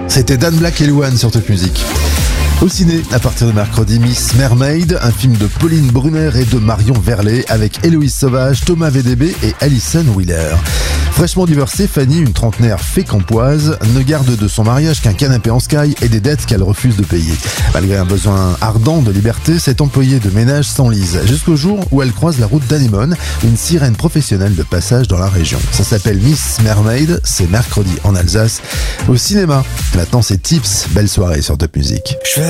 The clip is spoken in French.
C'était Dan Black et Louane sur Top Music. Au ciné, à partir de mercredi, Miss Mermaid, un film de Pauline Brunner et de Marion Verlet avec Héloïse Sauvage, Thomas VDB et Alison Wheeler. Fraîchement divorcée, Fanny, une trentenaire fécampoise, ne garde de son mariage qu'un canapé en sky et des dettes qu'elle refuse de payer. Malgré un besoin ardent de liberté, cette employée de ménage s'enlise jusqu'au jour où elle croise la route d'Anémone, une sirène professionnelle de passage dans la région. Ça s'appelle Miss Mermaid, c'est mercredi en Alsace, au cinéma. Maintenant c'est Tips, belle soirée sur Top Music.